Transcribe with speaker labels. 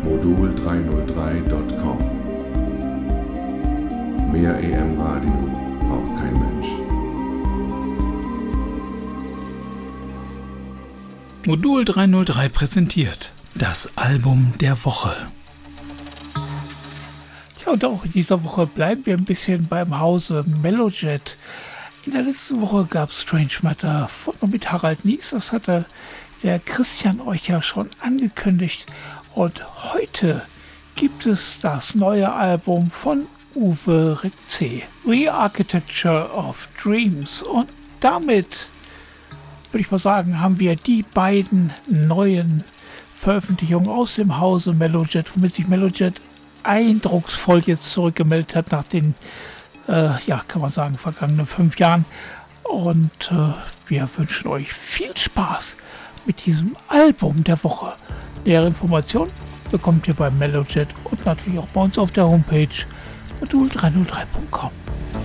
Speaker 1: modul303.com. Mehr EM-Radio braucht kein Mensch.
Speaker 2: Modul 303 präsentiert das Album der Woche.
Speaker 3: Ja, und auch in dieser Woche bleiben wir ein bisschen beim Hause Melojet. In der letzten Woche gab es Strange Matter von und mit Harald Nies. Das hatte der Christian euch ja schon angekündigt. Und heute gibt es das neue Album von Uwe Ritze, Re-Architecture of Dreams. Und damit, würde ich mal sagen, haben wir die beiden neuen Veröffentlichungen aus dem Hause Melojet, womit sich Melojet eindrucksvoll jetzt zurückgemeldet hat nach den, kann man sagen, vergangenen 5 Jahren. Und wir wünschen euch viel Spaß mit diesem Album der Woche. Nähere Informationen bekommt ihr bei Melojet und natürlich auch bei uns auf der Homepage modul303.com.